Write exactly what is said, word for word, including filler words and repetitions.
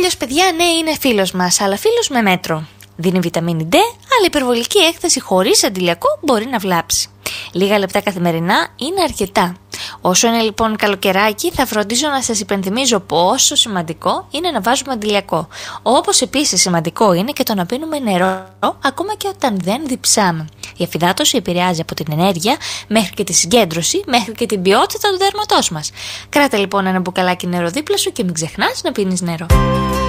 ήλιος, παιδιά, ναι, είναι φίλος μας, αλλά φίλος με μέτρο. Δίνει βιταμίνη ντι, αλλά υπερβολική έκθεση χωρίς αντιλιακό μπορεί να βλάψει. Λίγα λεπτά καθημερινά είναι αρκετά. Όσο είναι λοιπόν καλοκαιράκι, θα φροντίζω να σας υπενθυμίζω πόσο σημαντικό είναι να βάζουμε αντιλιακό. Όπως επίσης σημαντικό είναι και το να πίνουμε νερό, ακόμα και όταν δεν διψάμε. Η αφυδάτωση επηρεάζει από την ενέργεια μέχρι και τη συγκέντρωση, μέχρι και την ποιότητα του δέρματός μας. Κράτα λοιπόν ένα μπουκαλάκι νερό δίπλα σου και μην ξεχνάς να πίνεις νερό.